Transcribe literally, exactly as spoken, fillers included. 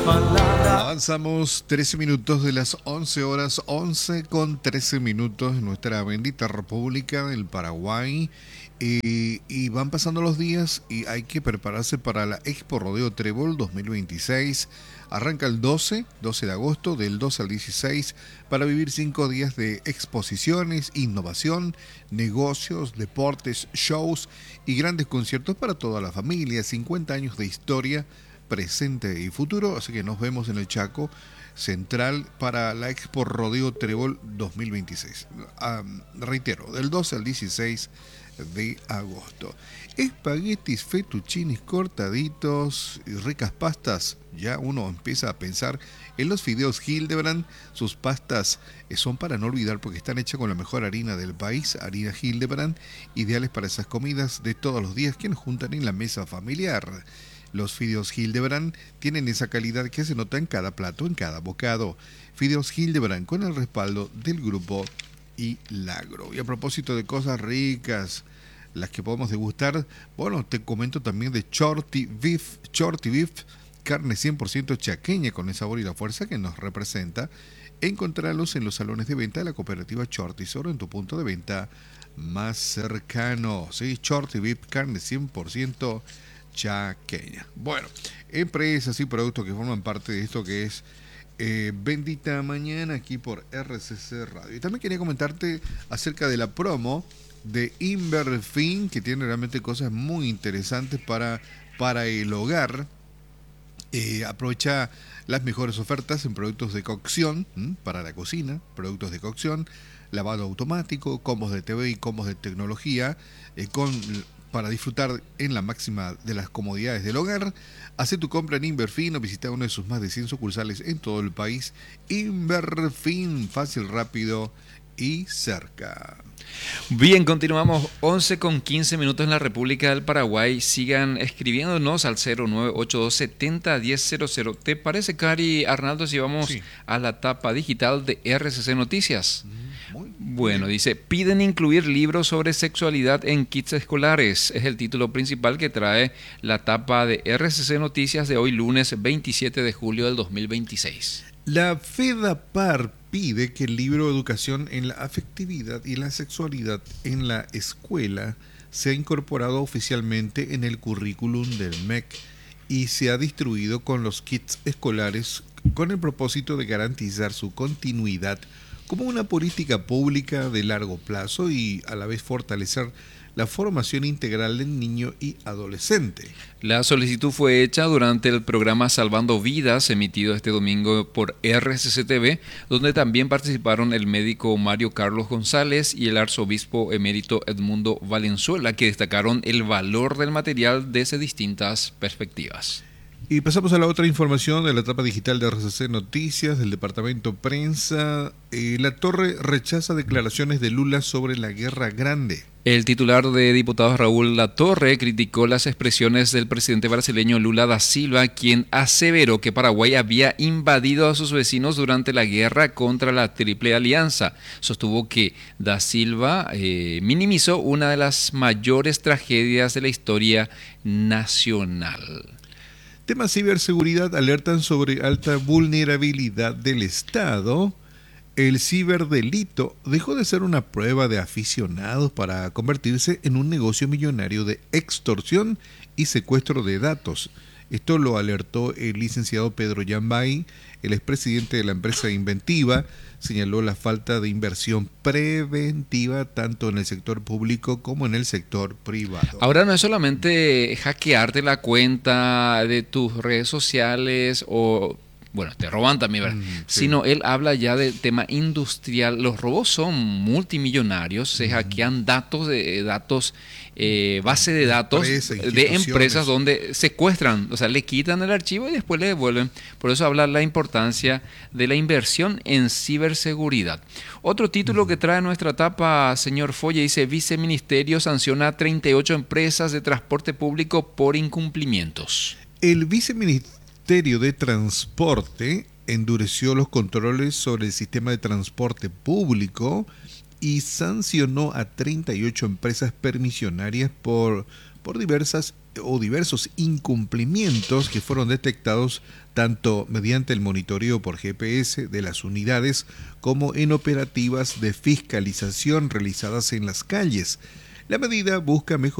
Avanzamos trece minutos de las once horas, once con trece minutos en nuestra bendita República del Paraguay. Eh, y van pasando los días y hay que prepararse para la Expo Rodeo Trébol dos mil veintiséis. Arranca el doce, doce de agosto, del doce al dieciséis, para vivir cinco días de exposiciones, innovación, negocios, deportes, shows y grandes conciertos para toda la familia. cincuenta años de historia, presente y futuro, así que nos vemos en el Chaco Central para la Expo Rodeo Trébol dos mil veintiséis. Um, reitero, del doce al dieciséis de agosto. Espaguetis, fettuccinis cortaditos y ricas pastas. Ya uno empieza a pensar en los fideos Hildebrand. Sus pastas son para no olvidar porque están hechas con la mejor harina del país, harina Hildebrand, ideales para esas comidas de todos los días que nos juntan en la mesa familiar. Los fideos Hildebrand tienen esa calidad que se nota en cada plato, en cada bocado. Fideos Hildebrand con el respaldo del grupo Ilagro. Y a propósito de cosas ricas, las que podemos degustar, bueno, te comento también de Shorty Beef, Shorty Beef, carne cien por ciento chaqueña con el sabor y la fuerza que nos representa. Encontrarlos en los salones de venta de la cooperativa Shorty, solo en tu punto de venta más cercano. Sí, Shorty Beef, carne cien por ciento chaqueña. Bueno, empresas y productos que forman parte de esto que es eh, Bendita Mañana aquí por R C C Radio. Y también quería comentarte acerca de la promo de Inverfin, que tiene realmente cosas muy interesantes para, para el hogar. Eh, aprovecha las mejores ofertas en productos de cocción, ¿m? Para la cocina, productos de cocción, lavado automático, combos de T V y combos de tecnología, eh, con para disfrutar en la máxima de las comodidades del hogar. Hace tu compra en Inverfin o visita uno de sus más de cien sucursales en todo el país. Inverfin, fácil, rápido y cerca. Bien, continuamos once con quince minutos en la República del Paraguay. Sigan escribiéndonos al cero nueve ocho dos setenta diez cero cero. ¿Te parece, Cari Arnaldo, si vamos sí. a la tapa digital de R C C Noticias? Muy bueno, bien. Dice, piden incluir libros sobre sexualidad en kits escolares. Es el título principal que trae la tapa de R C C Noticias de hoy, lunes veintisiete de julio del dos mil veintiséis. La FEDAPAR pide que el libro Educación en la Afectividad y la Sexualidad en la Escuela sea incorporado oficialmente en el currículum del M E C y sea distribuido con los kits escolares con el propósito de garantizar su continuidad como una política pública de largo plazo y a la vez fortalecer la formación integral del niño y adolescente. La solicitud fue hecha durante el programa Salvando Vidas, emitido este domingo por R C C T V, donde también participaron el médico Mario Carlos González y el arzobispo emérito Edmundo Valenzuela, que destacaron el valor del material desde distintas perspectivas. Y pasamos a la otra información de la etapa digital de R C C Noticias, del departamento prensa. Eh, la Torre rechaza declaraciones de Lula sobre la Guerra Grande. El titular de diputados Raúl Latorre criticó las expresiones del presidente brasileño Lula da Silva, quien aseveró que Paraguay había invadido a sus vecinos durante la guerra contra la Triple Alianza. Sostuvo que da Silva eh, minimizó una de las mayores tragedias de la historia nacional. Temas ciberseguridad alertan sobre alta vulnerabilidad del Estado. El ciberdelito dejó de ser una prueba de aficionados para convertirse en un negocio millonario de extorsión y secuestro de datos. Esto lo alertó el licenciado Pedro Yambay, el expresidente de la empresa Inventiva. Señaló la falta de inversión preventiva tanto en el sector público como en el sector privado. Ahora no es solamente hackearte la cuenta de tus redes sociales o... Bueno, te roban también, ¿verdad? Mm, sí. Sino él habla ya del tema industrial. Los robos son multimillonarios, se mm. hackean datos de datos, eh, base de datos Empresa, de empresas donde secuestran, o sea, le quitan el archivo y después le devuelven. Por eso habla la importancia de la inversión en ciberseguridad. Otro título mm. que trae nuestra tapa, señor Folle, dice: Viceministerio sanciona a treinta y ocho empresas de transporte público por incumplimientos. El viceministerio El Ministerio de Transporte endureció los controles sobre el sistema de transporte público y sancionó a treinta y ocho empresas permisionarias por por diversas o diversos incumplimientos que fueron detectados tanto mediante el monitoreo por G P S de las unidades como en operativas de fiscalización realizadas en las calles. La medida busca mejorar